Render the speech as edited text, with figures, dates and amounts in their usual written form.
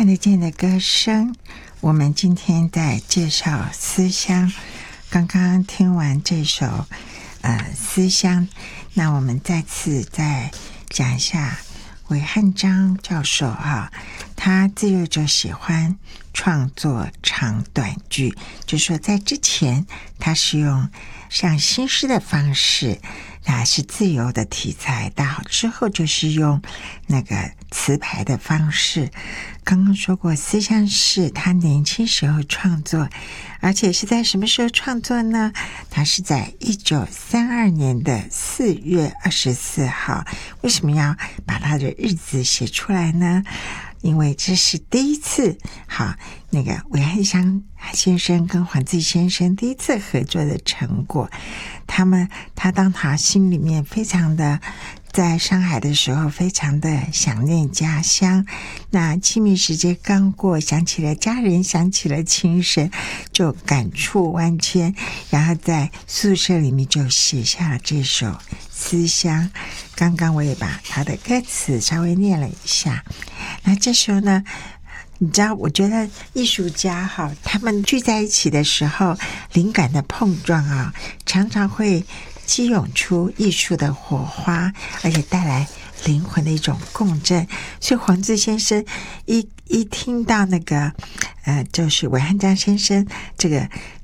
看得见的歌声，我们今天在介绍思乡。刚刚听完这首思乡，那我们再次再讲一下韦汉章教授他自幼就喜欢创作长短句，就是说在之前他是用像新诗的方式，那是自由的题材，到之后就是用那个词牌的方式。刚刚说过思乡是他年轻时候创作，而且是在什么时候创作呢？他是在1932年的4月24号。为什么要把他的日子写出来呢？因为这是第一次那个韦汉章先生跟黄自先生第一次合作的成果。他当他心里面非常的在上海的时候非常的想念家乡，那清明时节刚过，想起了家人，想起了情神，就感触万千，然后在宿舍里面就写下了这首思乡。刚刚我也把他的歌词稍微念了一下。那这时候呢，你知道，我觉得艺术家他们聚在一起的时候，灵感的碰撞常常会激涌出艺术的火花，而且带来灵魂的一种共振。所以黄自先生一听到那个就是韦汉章先生这个